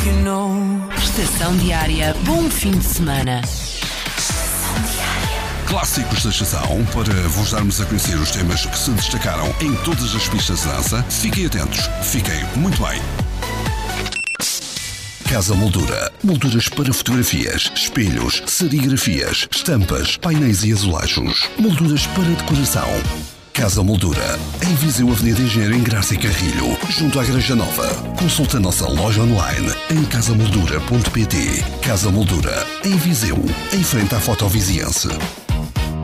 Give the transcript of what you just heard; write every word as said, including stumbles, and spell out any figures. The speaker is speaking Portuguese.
you know. Estação Diária, bom fim de semana. Clássicos da estação, para vos darmos a conhecer os temas que se destacaram em todas as pistas de dança. Fiquem atentos, fiquem muito bem. Casa Moldura. Molduras para fotografias, espelhos, serigrafias, estampas, painéis e azulejos. Molduras para decoração. Casa Moldura. Em Viseu, Avenida Engenheiro Engraça e Carrilho, junto à Igreja Nova. Consulta a nossa loja online em casa moldura ponto pt. Casa Moldura. Em Viseu, em frente à Fotoviziense.